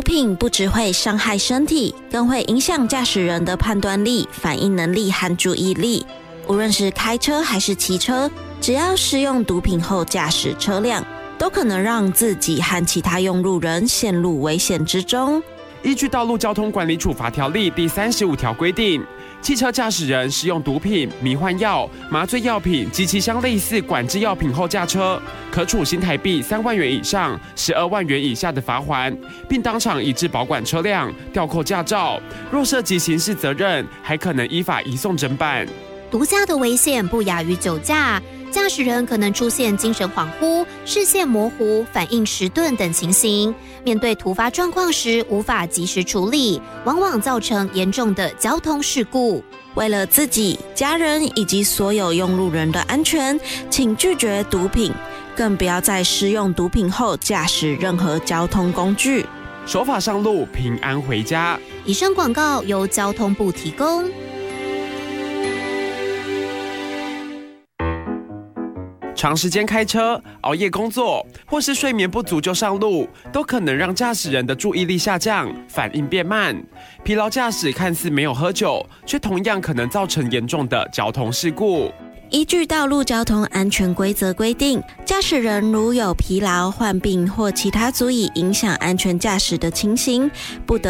品不只会伤害身体，更会影响驾驶人的判断力、反应能力和注意力。无论是开车还是骑车，只要使用毒品后驾驶车辆，都可能让自己和其他用路人陷入危险之中。 依据《道路交通管理处罚条例》第35条规定，汽车驾驶人使用毒品、迷幻药、麻醉药品及其相类似管制药品后驾车，可处新台币3万元以上12万元以下的罚锾，并当场移至保管车辆、吊扣驾照。若涉及刑事责任，还可能依法移送侦办。 毒驾的危险不亚于酒驾，驾驶人可能出现精神恍惚、视线模糊、反应迟钝等情形。面对突发状况时无法及时处理，往往造成严重的交通事故。 为了自己、家人以及所有用路人的安全，请拒绝毒品，更不要在施用毒品后驾驶任何交通工具。 守法上路，平安回家。 以上广告由交通部提供。 长时间开车、熬夜工作，或是睡眠不足就上路，都可能让驾驶人的注意力下降，反应变慢。疲劳驾驶看似没有喝酒，却同样可能造成严重的交通事故。 依据道路交通安全规则规定，驾驶人如有疲劳、患病或其他足以影响安全驾驶的情形，不得